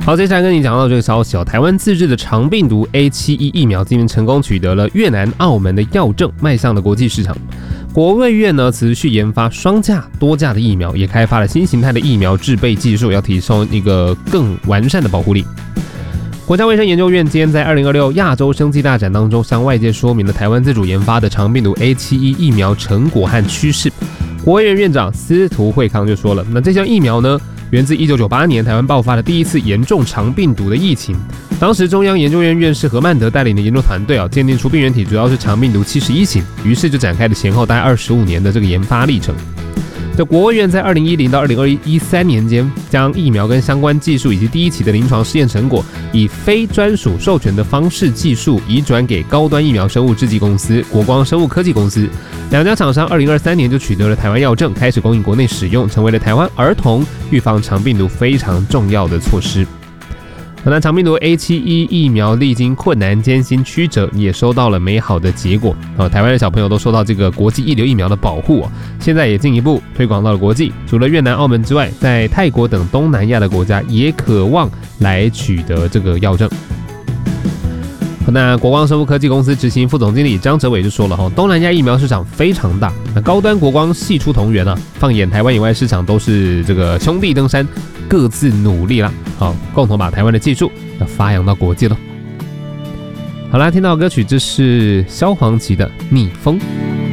好，接下来跟你讲到这个消息台湾自制的长病毒 A71 疫苗今年成功取得了越南、澳门的药证，迈向了国际市场。国卫院呢持续研发双价、多价的疫苗，也开发了新形态的疫苗制备技术，要提升一个更完善的保护力。国家卫生研究院今天在2026亚洲生技大展当中，向外界说明了台湾自主研发的长病毒 A71 疫苗成果和趋势。国卫院院长司徒惠康就说了，那这项疫苗呢，源自1998年台湾爆发的第一次严重长病毒的疫情。当时中央研究院院士何曼德带领的研究团队鉴定出病原体主要是长病毒71型，于是就展开了前后大概25年的这个研发历程。这国卫院在2010到2013年间，将疫苗跟相关技术以及第一期的临床试验成果，以非专属授权的方式技术移转给高端疫苗生物制剂公司国光生物科技公司。两家厂商2023年就取得了台湾药证，开始供应国内使用，成为了台湾儿童预防长病毒非常重要的措施。那长病毒 A71 疫苗历经困难艰辛曲折，也收到了美好的结果。台湾的小朋友都受到这个国际一流疫苗的保护，现在也进一步推广到了国际。除了越南、澳门之外，在泰国等东南亚的国家也渴望来取得这个药证。那国光生物科技公司执行副总经理张哲伟就说了，东南亚疫苗市场非常大，那高端国光系出同源放眼台湾以外市场都是这个兄弟登山，各自努力啦，共同把台湾的技术要发扬到国际了。好啦，听到歌曲，这是萧煌奇的《逆风》。